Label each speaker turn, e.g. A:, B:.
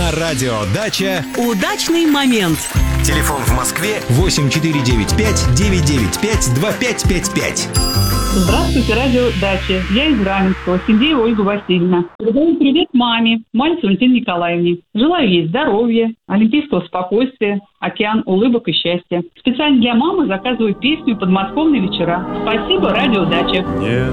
A: На радио «Дача»
B: удачный момент.
A: Телефон в Москве 8495-995-2555.
C: Здравствуйте, радио «Дача». Я из Раменского, Синдеева Ольга Васильевна. Передаю привет маме, Мальцевой Валентине Николаевне. Желаю ей здоровья, олимпийского спокойствия, океан улыбок и счастья. Специально для мамы заказываю песню «Подмосковные вечера». Спасибо, радио «Дача».
D: Нет